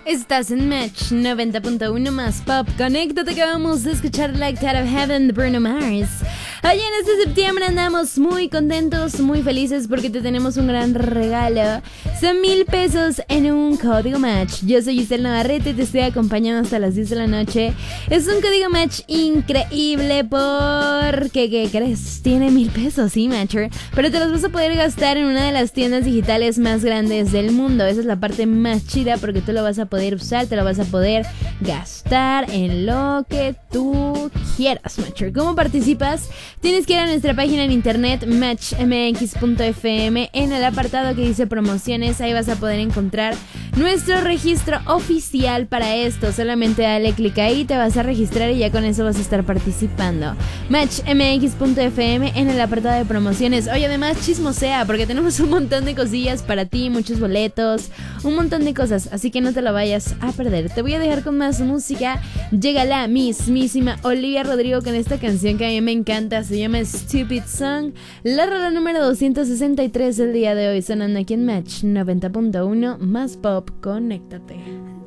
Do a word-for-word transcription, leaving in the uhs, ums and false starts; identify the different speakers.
Speaker 1: Estás en Match noventa punto uno más Pop. Conéctate que vamos a escuchar Like Out of Heaven de Bruno Mars. Hoy en este septiembre andamos muy contentos, muy felices porque te tenemos un gran regalo. Son mil pesos en un código Match. Yo soy Giselle Navarrete y te estoy acompañando hasta las diez de la noche. Es un código Match increíble porque, ¿qué crees? Tiene mil pesos, sí, Matcher. Pero te los vas a poder gastar en una de las tiendas digitales más grandes del mundo. Esa es la parte más chida porque tú lo vas a poder usar, te lo vas a poder gastar en lo que tú quieras, Matcher. ¿Cómo participas? Tienes que ir a nuestra página en internet match m x punto f m. En el apartado que dice promociones, ahí vas a poder encontrar nuestro registro oficial para esto. Solamente dale clic ahí, te vas a registrar y ya con eso vas a estar participando. match m x punto f m en el apartado de promociones. Oye, además chismosea porque tenemos un montón de cosillas para ti, muchos boletos, un montón de cosas, así que no te lo vayas a perder. Te voy a dejar con más música. Llega la mismísima Olivia Rodrigo con esta canción que a mí me encanta. Se llama Stupid Song. La rola número doscientos sesenta y tres del día de hoy, sonando aquí en Match noventa punto uno más Pop. Conéctate.